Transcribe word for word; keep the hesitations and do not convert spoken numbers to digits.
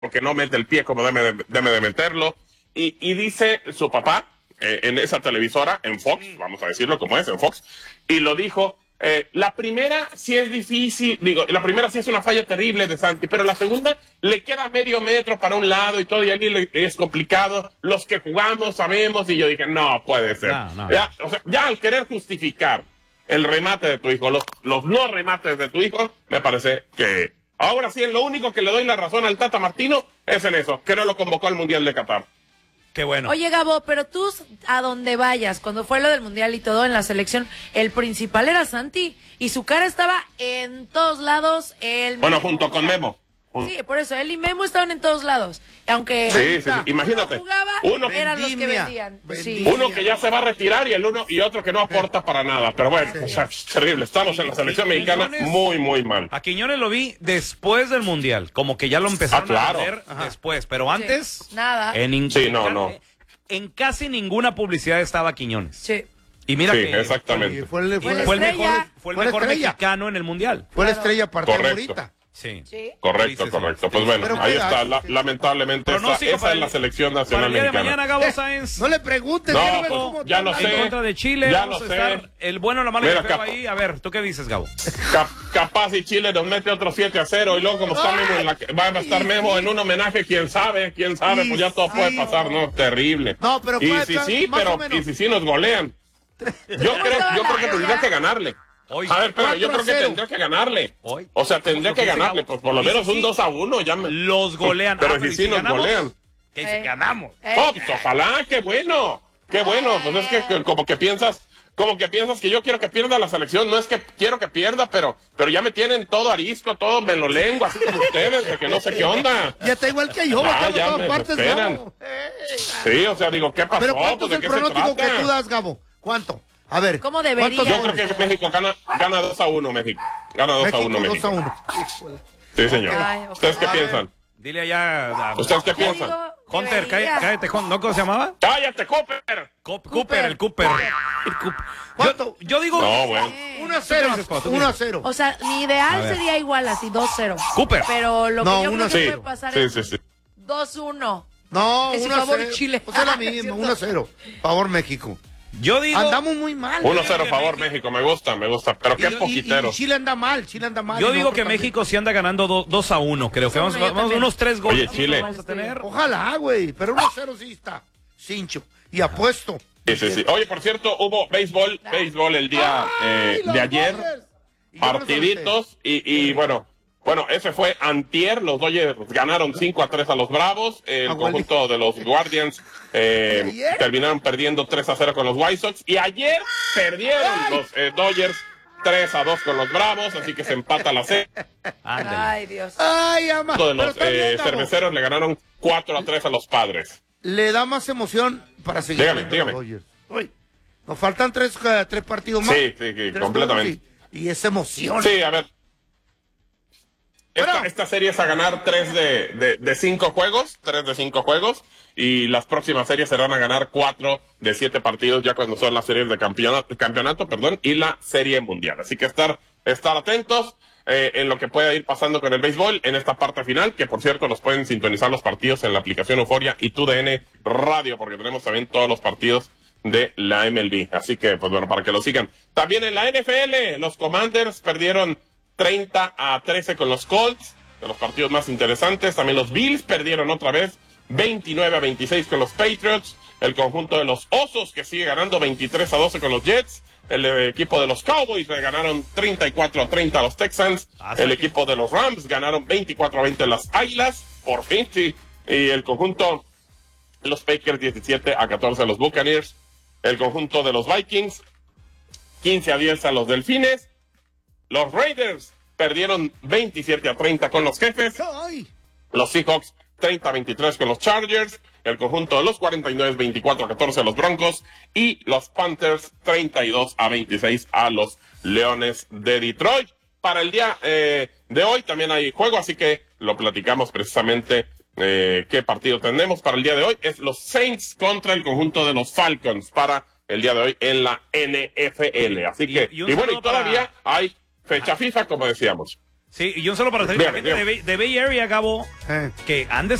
porque no mete el pie como debe de, debe de meterlo. Y, y dice su papá eh, en esa televisora, en Fox, vamos a decirlo como es, en Fox, y lo dijo, eh, la primera sí es difícil, digo, la primera sí es una falla terrible de Santi, pero la segunda le queda medio metro para un lado y todo, y ahí le, es complicado. Los que jugamos sabemos, y yo dije, no puede ser. No, no, ya, o sea, ya al querer justificar el remate de tu hijo, los, los no remates de tu hijo, me parece que ahora sí, en lo único que le doy la razón al Tata Martino es en eso, que no lo convocó al Mundial de Qatar. Qué bueno. Oye, Gabo, pero tú a donde vayas, cuando fue lo del Mundial y todo en la selección, el principal era Santi y su cara estaba en todos lados. El Bueno, Memo, junto con Memo. Sí, por eso, él y Memo estaban en todos lados. Aunque Sí, sí, sí. Imagínate, no jugaba, uno, eran los que Vendimia. vendían. Sí. Vendimia. uno que ya se va a retirar y el uno y otro que no aporta para nada. Pero bueno, o sea, es terrible. Estamos en la selección mexicana muy, muy mal. A Quiñones lo vi después del Mundial, como que ya lo empezaron Ah, claro. a hacer después, pero antes Sí, nada. En, in- Sí, no, no. en casi ninguna publicidad estaba Quiñones. Sí. Y mira Sí, que exactamente. Fue el, y fue, fue el estrella. mejor, fue el Fue la mejor estrella. mexicano en el Mundial. fue la Claro. estrella aparte Correcto. ahorita. Sí. Sí. Correcto, Sí, sí, correcto. sí. Pues bueno, Pero ahí qué está. gacho, La- sí. lamentablemente, esa, Pronóstico esa para es la el- selección Para nacional el día de mexicana. mañana, Gabo Sáenz. No le preguntes. No, quiero ver pues, cómo ya está lo la- sé. En contra de Chile, Ya vamos lo a sé. estar el bueno, la mala y Mira, el feo cap- ahí. A ver, ¿tú qué dices, Gabo? Cap- capaz y Chile nos mete otro siete a cero y luego como está Memo en la, va a estar Memo en un homenaje, quién sabe, quién sabe, pues ya todo Sí, puede sí. pasar, ¿no? Terrible. No, pero y puede si estar sí, más pero o menos. y si sí nos golean. Yo creo, yo creo que tendría que ganarle. Hoy. A ver, pero yo cuatro creo a que cero. tendría que ganarle. Hoy. O sea, tendría que Porque ganarle, si- pues por lo y si menos un sí, dos a uno ya me... Los golean. Pero Ah, si ¿y sí nos ganamos? golean. Que si Eh. ganamos. Eh, Oh, pues ojalá, qué bueno, qué bueno. Pues es que, que como que piensas, como que piensas que yo quiero que pierda la selección. No es que quiero que pierda, pero, pero ya me tienen todo arisco, todo me lo lengua, así como ustedes, de que no sé qué onda. Ya está igual que yo, Ah, bajando ya todas me partes, desesperan. Gabo. Sí, o sea, digo, ¿qué pasó? Pero ¿cuánto Pues, es ¿de el qué se pronóstico que trata? tú das, Gabo? ¿Cuánto? A ver. ¿Cómo debería? ¿cuántos Yo creo que México gana, gana dos a uno, México. Gana dos a uno, dos a México. uno. Sí, señor. Ay, ¿Ustedes qué ojalá. piensan? Dile allá. a- ¿Ustedes qué Yo piensan? digo, Hunter, debería. cá- cállate, Juan. ¿No cómo se llamaba? ¡Cállate, Cooper! Cop- Cooper, el Cooper. El Cooper. ¿Cuánto? Yo, yo digo. No, bueno. uno a cero. ¿Tú qué dices, Pau? ¿Tú qué uno a dices? cero. O sea, mi A ideal ver. sería igual, así dos cero. Cooper. Pero lo No, que yo uno creo que Sí, puede pasar sí, es sí, sí. dos uno. No, Que si uno a favor cero. Chile. Pues es lo Ah, mismo, ¿cierto? uno a cero. Favor México. Yo digo. Andamos muy mal. uno cero favor, México. Me gusta, me gusta. Pero Y- qué y- poquitero. Y, Chile anda mal, Chile anda mal. Yo y digo nosotros que también. México sí anda ganando dos a uno, creo que vamos, Yo vamos también. unos tres goles. Oye, Chile. Vamos a tener. Ojalá, güey, pero uno a cero sí está. Cincho. Y apuesto. Sí, sí, sí. Oye, por cierto, hubo béisbol, béisbol el día eh, ¡Ay, los de ayer. Dodgers! Y yo me lo Partiditos. Y, y bueno, bueno, ese fue antier. Los Dodgers ganaron cinco a tres a los Bravos. El Aguali- conjunto de los Guardians eh, ¿Y ayer? terminaron perdiendo tres a cero con los White Sox. Y ayer perdieron los eh, Dodgers tres a dos con los Bravos. Así que se empata la serie. Ándale. Ay, Dios. Ay, ama. De Pero los está bien, eh, Gabo. cerveceros le ganaron cuatro a tres a los Padres. Le da más emoción para seguir Dígame, viendo los dígame. Dodgers. Uy, nos faltan tres, eh, tres partidos más. Sí, sí, sí, Tres completamente. juegos Y, y esa emoción. Sí, a ver. Esta, Pero- esta serie es a ganar tres de, de, de cinco juegos, tres de cinco juegos, y las próximas series serán a ganar cuatro de siete partidos ya cuando son las series de campeonato, campeonato perdón, y la serie mundial. Así que estar, estar atentos eh, en lo que pueda ir pasando con el béisbol en esta parte final, que por cierto los pueden sintonizar los partidos en la aplicación Euforia y T U D N Radio, porque tenemos también todos los partidos de la M L B. Así que, pues bueno, para que lo sigan. También en la N F L, los Commanders perdieron treinta a trece con los Colts, de los partidos más interesantes. También los Bills perdieron otra vez veintinueve a veintiséis con los Patriots. El conjunto de los Osos, que sigue ganando veintitrés a doce con los Jets. El eh, equipo de los Cowboys le ganaron treinta y cuatro a treinta a los Texans. Hasta El que- equipo de los Rams ganaron veinticuatro a veinte a las Águilas, por fin, sí. Y el conjunto de los Packers diecisiete a catorce a los Buccaneers. El conjunto de los Vikings quince a diez a los Delfines. Los Raiders perdieron veintisiete a treinta con los Jefes. Ay, Los Seahawks treinta a veintitrés con los Chargers. El conjunto de los cuarenta y nueve veinticuatro a catorce a los Broncos. Y los Panthers treinta y dos a veintiséis a los Leones de Detroit. Para el día eh, de hoy también hay juego, así que lo platicamos precisamente eh, qué partido tenemos para el día de hoy. Es los Saints contra el conjunto de los Falcons para el día de hoy en la N F L. Así Y- que, y y, un bueno, y saludo para- todavía hay fecha FIFA, como decíamos. Sí, y un solo para la Dígame, gente de, dígame. Bay- de Bay Area, Gabo, Eh. que han de